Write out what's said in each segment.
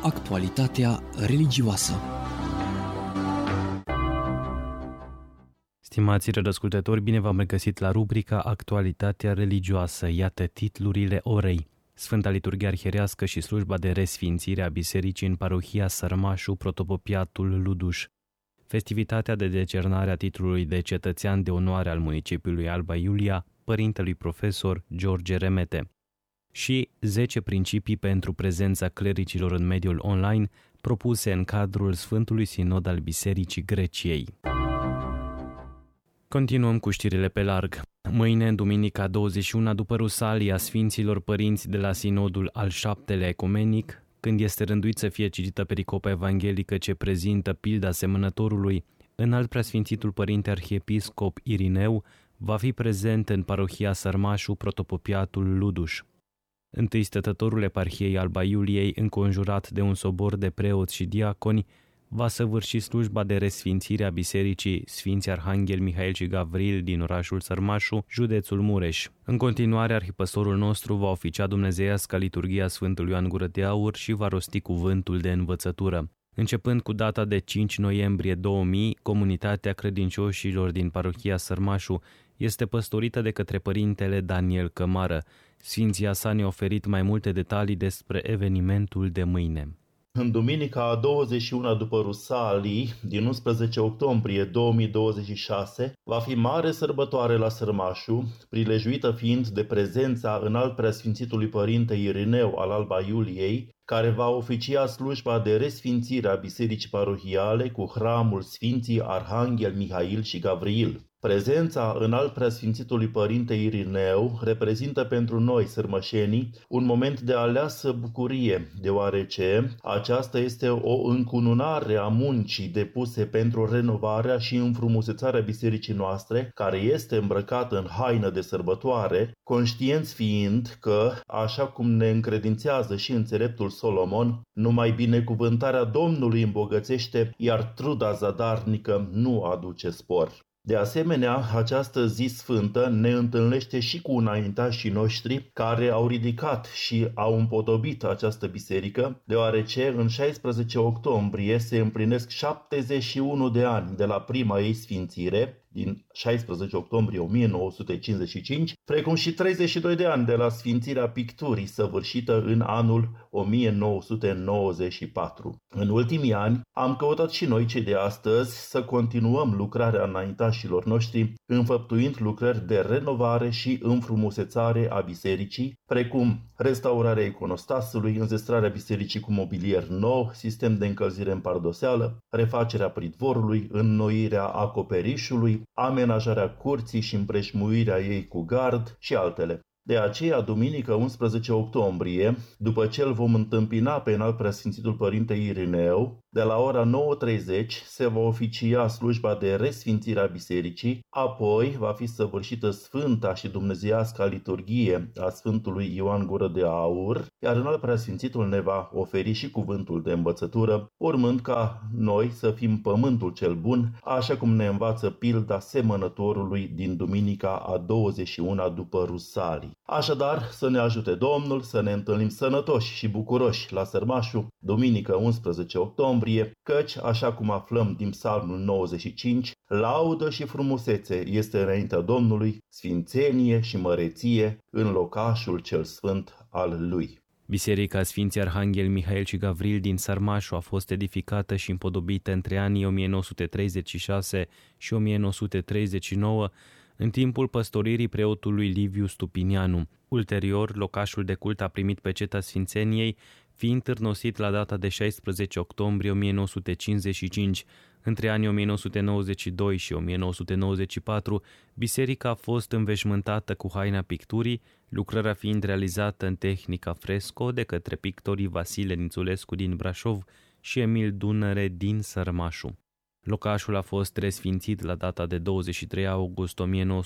Actualitatea religioasă. Stimați rădascultători, bine v-am regăsit la rubrica Actualitatea religioasă. Iată titlurile orei. Sfânta Liturghie Arhierească și slujba de resfințire a bisericii în parohia Sărmașu, protopopiatul Luduș. Festivitatea de decernare a titlului de cetățean de onoare al municipiului Alba Iulia, părintelui profesor George Remete. Și 10 principii pentru prezența clericilor în mediul online, propuse în cadrul Sfântului Sinod al Bisericii Greciei. Continuăm cu știrile pe larg. Mâine, în duminica 21 după Rusalii a Sfinților Părinți de la Sinodul al VII-lea Ecumenic, când este rânduit să fie citită pericopa evanghelică ce prezintă pilda semănătorului, Înalt Preasfințitul Părinte Arhiepiscop Irineu va fi prezent în parohia Sărmașu, protopopiatul Luduș. Întâi stătătorul eparhiei Alba Iuliei, înconjurat de un sobor de preoți și diaconi, va săvârși slujba de resfințire a bisericii Sfinții Arhanghel Mihail și Gavril din orașul Sărmașu, județul Mureș. În continuare, arhipăstorul nostru va oficia dumnezeiasca liturghia Sfântului Ioan Gură de Aur și va rosti cuvântul de învățătură. Începând cu data de 5 noiembrie 2000, comunitatea credincioșilor din parohia Sărmașu este păstorită de către părintele Daniel Cămară. Sfinția sa ne-a oferit mai multe detalii despre evenimentul de mâine. În duminica a 21 după Rusalii, din 11 octombrie 2026, va fi mare sărbătoare la Sărmașu, prilejuită fiind de prezența Înalt Preasfințitului Părinte Irineu al Alba Iuliei, care va oficia slujba de resfințire a bisericii parohiale cu hramul Sfinții Arhanghel Mihail și Gavril. Prezența Înalt Preasfințitului Părinte Irineu reprezintă pentru noi, sărmășenii, un moment de aleasă bucurie, deoarece aceasta este o încununare a muncii depuse pentru renovarea și înfrumusețarea bisericii noastre, care este îmbrăcată în haină de sărbătoare, conștienți fiind că, așa cum ne încredințează și înțeleptul Solomon, numai binecuvântarea Domnului îmbogățește, iar truda zadarnică nu aduce spor. De asemenea, această zi sfântă ne întâlnește și cu înaintașii noștri care au ridicat și au împodobit această biserică, deoarece în 16 octombrie se împlinesc 71 de ani de la prima ei sfințire, din 16 octombrie 1955, precum și 32 de ani de la sfințirea picturii săvârșită în anul 1994. În ultimii ani am căutat și noi, cei de astăzi, să continuăm lucrarea înaintașilor noștri, înfăptuind lucrări de renovare și înfrumusețare a bisericii, precum restaurarea iconostasului, înzestrarea bisericii cu mobilier nou, sistem de încălzire în pardoseală, refacerea pridvorului, înnoirea acoperișului, amenajarea curții și împrejmuirea ei cu gard și altele. De aceea, duminică 11 octombrie, după ce îl vom întâmpina pe Înalt Preasfințitul Părinte Irineu, de la ora 9:30 se va oficia slujba de resfințire a bisericii, apoi va fi săvârșită sfânta și dumnezeiasca liturghie a Sfântului Ioan Gură de Aur, iar Înalt Preasfințitul ne va oferi și cuvântul de învățătură, urmând ca noi să fim pământul cel bun, așa cum ne învață pilda semănătorului din duminica a 21 după Rusalii. Așadar, să ne ajute Domnul să ne întâlnim sănătoși și bucuroși la Sărmașu, duminică 11 octombrie, căci, așa cum aflăm din Psalmul 95, laudă și frumusețe este înaintea Domnului, sfințenie și măreție în locașul cel sfânt al Lui. Biserica Sfinții Arhanghel Mihail și Gavril din Sărmașu a fost edificată și împodobită între anii 1936 și 1939, în timpul păstoririi preotului Liviu Stupinianu. Ulterior, locașul de cult a primit peceta sfințeniei, fiind târnosit la data de 16 octombrie 1955. Între anii 1992 și 1994, biserica a fost înveșmântată cu haina picturii, lucrarea fiind realizată în tehnica fresco de către pictorii Vasile Nițulescu din Brașov și Emil Dunăre din Sărmașu. Locașul a fost resfințit la data de 23 august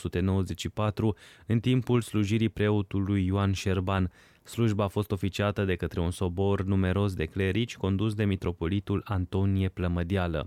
1994, în timpul slujirii preotului Ioan Șerban. Slujba a fost oficiată de către un sobor numeros de clerici condus de mitropolitul Antonie Plămădeală.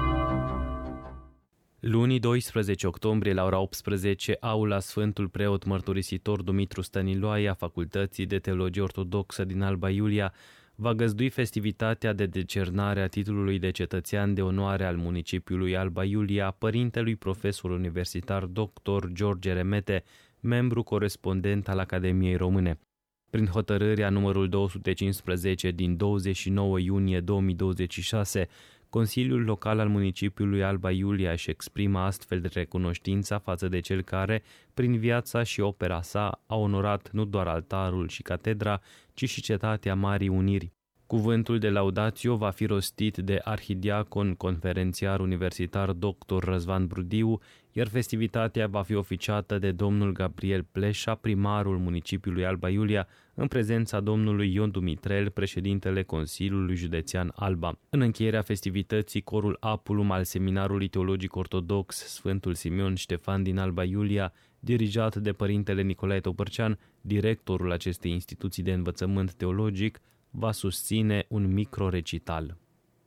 Luni 12 octombrie la ora 18, aula Sfântul Preot Mărturisitor Dumitru Stăniloae a Facultății de Teologie Ortodoxă din Alba Iulia va găzdui festivitatea de decernare a titlului de cetățean de onoare al municipiului Alba Iulia părintelui profesor universitar dr. George Remete, membru corespondent al Academiei Române. Prin hotărârea numărul 215 din 29 iunie 2026, Consiliul Local al municipiului Alba Iulia își exprimă astfel de recunoștința față de cel care, prin viața și opera sa, a onorat nu doar altarul și catedra, ci și cetatea Marii Uniri. Cuvântul de laudatio va fi rostit de arhidiacon conferențiar universitar dr. Răzvan Brudiu, iar festivitatea va fi oficiată de domnul Gabriel Pleșa, primarul municipiului Alba Iulia, în prezența domnului Ion Dumitrel, președintele Consiliului Județean Alba. În încheierea festivității, corul Apulum al Seminarului Teologic Ortodox Sfântul Simeon Ștefan din Alba Iulia, dirijat de părintele Nicolae Topărcean, directorul acestei instituții de învățământ teologic, va susține un microrecital.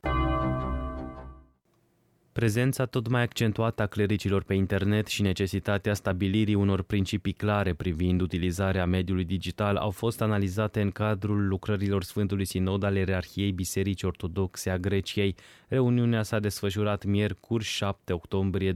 Prezența tot mai accentuată a clericilor pe internet și necesitatea stabilirii unor principii clare privind utilizarea mediului digital au fost analizate în cadrul lucrărilor Sfântului Sinod al Ierarhiei Bisericii Ortodoxe a Greciei. Reuniunea s-a desfășurat miercuri 7 octombrie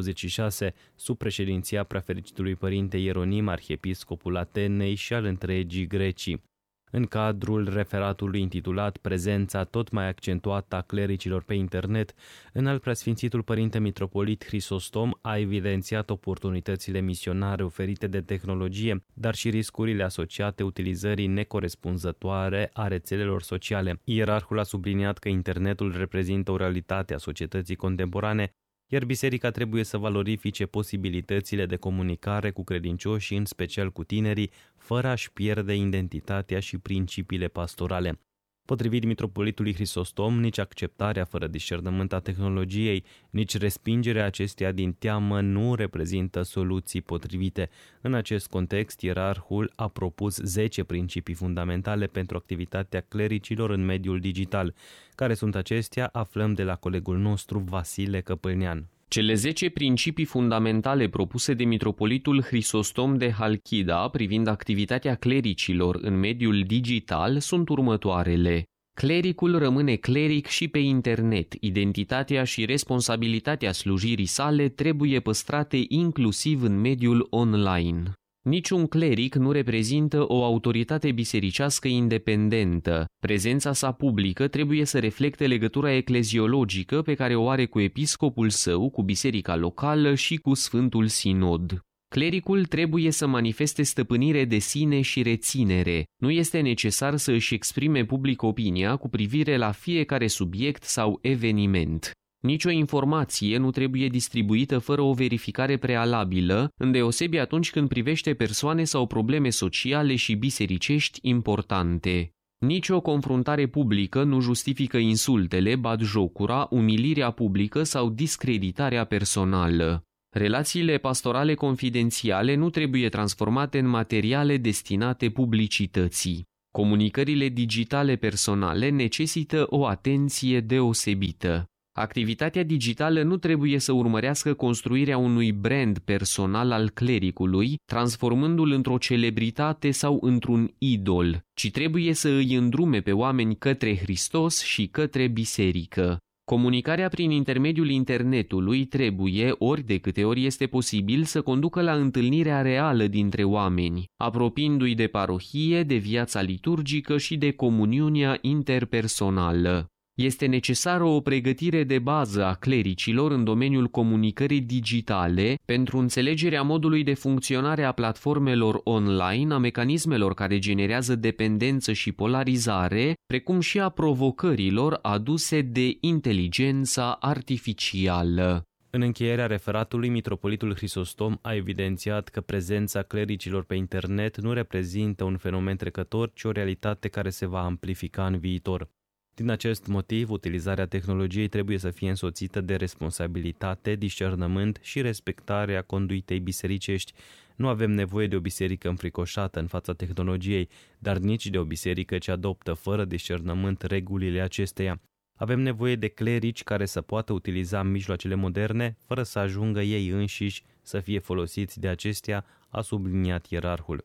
2026 sub președinția Preafericitului Părinte Ieronim, arhiepiscopul Atenei și al întregii Grecii. În cadrul referatului intitulat Prezența tot mai accentuată a clericilor pe internet, înalt preasfințitul Părinte Mitropolit Hristostom a evidențiat oportunitățile misionare oferite de tehnologie, dar și riscurile asociate utilizării necorespunzătoare a rețelelor sociale. Ierarhul a subliniat că internetul reprezintă o realitate a societății contemporane, iar biserica trebuie să valorifice posibilitățile de comunicare cu credincioșii, în special cu tinerii, fără a-și pierde identitatea și principiile pastorale. Potrivit mitropolitului Hristostom, nici acceptarea fără discernământ a tehnologiei, nici respingerea acesteia din teamă nu reprezintă soluții potrivite. În acest context, ierarhul a propus 10 principii fundamentale pentru activitatea clericilor în mediul digital. Care sunt acestea? Aflăm de la colegul nostru Vasile Căpâlnean. Cele 10 principii fundamentale propuse de mitropolitul Hristostom de Halkida privind activitatea clericilor în mediul digital sunt următoarele. Clericul rămâne cleric și pe internet. Identitatea și responsabilitatea slujirii sale trebuie păstrate inclusiv în mediul online. Niciun cleric nu reprezintă o autoritate bisericească independentă. Prezența sa publică trebuie să reflecte legătura ecleziologică pe care o are cu episcopul său, cu biserica locală și cu Sfântul Sinod. Clericul trebuie să manifeste stăpânire de sine și reținere. Nu este necesar să își exprime public opinia cu privire la fiecare subiect sau eveniment. Nicio informație nu trebuie distribuită fără o verificare prealabilă, îndeosebi atunci când privește persoane sau probleme sociale și bisericești importante. Nicio confruntare publică nu justifică insultele, batjocura, umilirea publică sau discreditarea personală. Relațiile pastorale confidențiale nu trebuie transformate în materiale destinate publicității. Comunicările digitale personale necesită o atenție deosebită. Activitatea digitală nu trebuie să urmărească construirea unui brand personal al clericului, transformându-l într-o celebritate sau într-un idol, ci trebuie să îi îndrume pe oameni către Hristos și către biserică. Comunicarea prin intermediul internetului trebuie, ori de câte ori este posibil, să conducă la întâlnirea reală dintre oameni, apropiindu-i de parohie, de viața liturgică și de comuniunea interpersonală. Este necesară o pregătire de bază a clericilor în domeniul comunicării digitale pentru înțelegerea modului de funcționare a platformelor online, a mecanismelor care generează dependență și polarizare, precum și a provocărilor aduse de inteligența artificială. În încheierea referatului, mitropolitul Hristostom a evidențiat că prezența clericilor pe internet nu reprezintă un fenomen trecător, ci o realitate care se va amplifica în viitor. Din acest motiv, utilizarea tehnologiei trebuie să fie însoțită de responsabilitate, discernământ și respectarea conduitei bisericești. Nu avem nevoie de o biserică înfricoșată în fața tehnologiei, dar nici de o biserică ce adoptă fără discernământ regulile acesteia. Avem nevoie de clerici care să poată utiliza mijloacele moderne, fără să ajungă ei înșiși să fie folosiți de acestea, a subliniat ierarhul.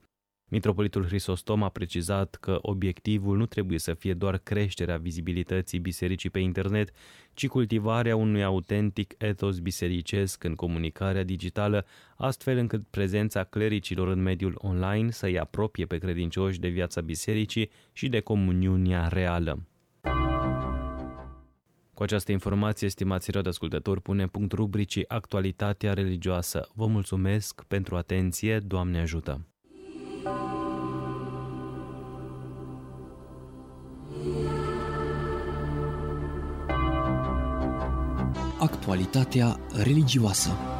Mitropolitul Hristostom a precizat că obiectivul nu trebuie să fie doar creșterea vizibilității bisericii pe internet, ci cultivarea unui autentic etos bisericesc în comunicarea digitală, astfel încât prezența clericilor în mediul online să-i apropie pe credincioși de viața bisericii și de comuniunea reală. Cu această informație, stimați radioascultători, pune punct rubricii Actualitatea religioasă. Vă mulțumesc pentru atenție, Doamne ajută! Actualitatea religioasă.